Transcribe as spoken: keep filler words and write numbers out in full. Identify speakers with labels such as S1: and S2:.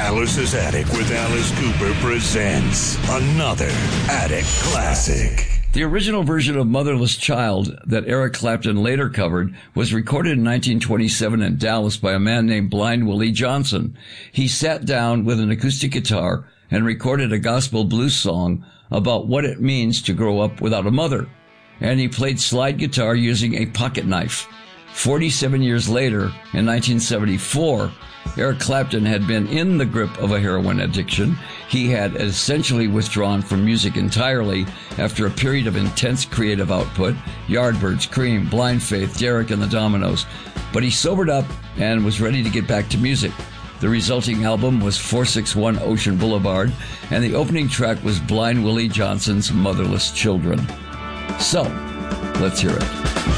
S1: Alice's Attic with Alice Cooper presents another Attic Classic.
S2: The original version of Motherless Child that Eric Clapton later covered was recorded in nineteen twenty-seven in Dallas by a man named Blind Willie Johnson. He sat down with an acoustic guitar and recorded a gospel blues song about what it means to grow up without a mother. And he played slide guitar using a pocket knife. forty-seven years later, in nineteen seventy-four, Eric Clapton had been in the grip of a heroin addiction. He had essentially withdrawn from music entirely after a period of intense creative output, Yardbirds, Cream, Blind Faith, Derek and the Dominoes. But he sobered up and was ready to get back to music. The resulting album was four sixty-one Ocean Boulevard, and the opening track was Blind Willie Johnson's Motherless Children. So, let's hear it.